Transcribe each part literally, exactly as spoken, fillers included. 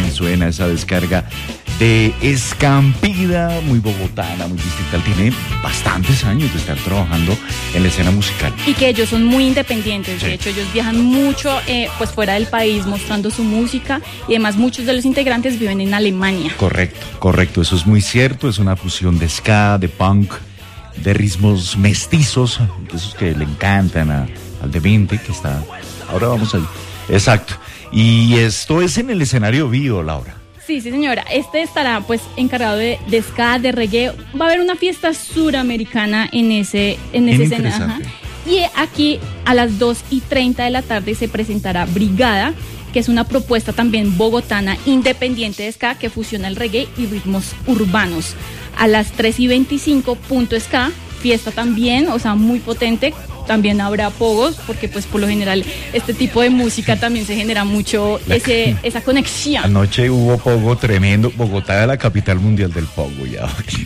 y suena esa descarga de Escampida, muy bogotana, muy distinta. Él tiene bastantes años de estar trabajando en la escena musical. Y que ellos son muy independientes, Sí. de hecho ellos viajan mucho eh, pues fuera del país mostrando su música y además muchos de los integrantes viven en Alemania. Correcto, correcto, eso es muy cierto, es una fusión de ska, de punk, de ritmos mestizos, de esos que le encantan a, al Demente, que está, ahora vamos ahí, exacto, y esto es en el escenario vivo, Laura. Sí, sí señora, este estará pues encargado de, de ska, de reggae, va a haber una fiesta suramericana en ese, en ese escenario. Ajá. Y aquí a las dos y treinta de la tarde se presentará Brigada, que es una propuesta también bogotana independiente de ska que fusiona el reggae y ritmos urbanos. A las tres y veinticinco, Punto Ska, fiesta también, o sea, muy potente. También habrá pogos, porque pues por lo general este tipo de música también se genera mucho ese, esa conexión. Anoche hubo pogo tremendo, Bogotá es la capital mundial del pogo ya.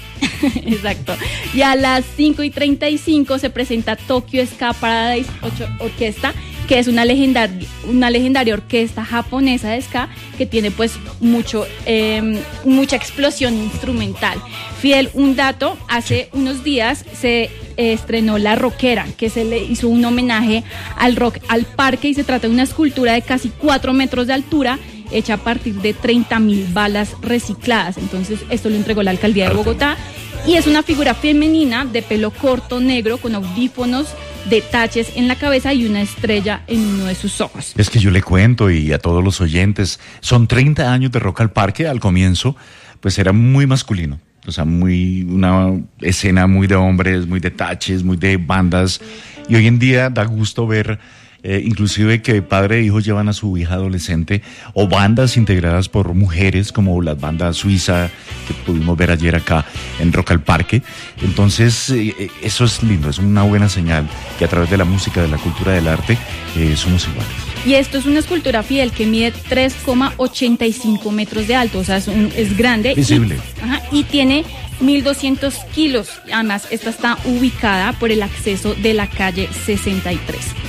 Exacto. Y a las cinco y treinta y cinco se presenta Tokyo Ska Paradise Orquesta, que es una legendaria, una legendaria orquesta japonesa de ska que tiene pues mucho, eh, mucha explosión instrumental. Fidel, un dato, hace unos días se eh, estrenó La Rockera, que se le hizo un homenaje al rock al parque y se trata de una escultura de casi cuatro metros de altura hecha a partir de treinta mil balas recicladas. Entonces esto lo entregó la alcaldía de Bogotá y es una figura femenina de pelo corto negro con audífonos de taches en la cabeza y una estrella en uno de sus ojos. Es que yo le cuento y a todos los oyentes, son treinta años de Rock al Parque. Al comienzo pues era muy masculino, o sea, muy una escena muy de hombres, muy de taches, muy de bandas, y hoy en día da gusto ver Eh, inclusive que padre e hijo llevan a su hija adolescente, o bandas integradas por mujeres como la banda suiza que pudimos ver ayer acá en Rock al Parque. Entonces eh, eso es lindo, es una buena señal que a través de la música, de la cultura, del arte eh, somos iguales. Y esto es una escultura, Fidel, que mide tres coma ochenta y cinco metros de alto, o sea, es, un, es grande. Visible. Y, ajá, y tiene mil doscientos kilos. Además, esta está ubicada por el acceso de la calle sesenta y tres.